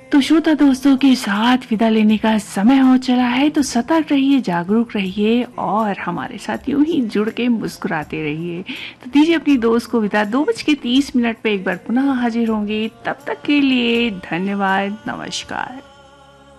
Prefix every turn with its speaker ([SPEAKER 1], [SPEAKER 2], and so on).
[SPEAKER 1] तो श्रोता दोस्तों के साथ विदा लेने का समय हो चला है, तो सतर्क रहिए, जागरूक रहिए और हमारे साथ यूं ही जुड़ के मुस्कुराते रहिए। तो दीजिए अपनी दोस्त को विदा। 2:30 पे एक बार पुनः हाजिर होंगे। तब तक के लिए धन्यवाद, नमस्कार।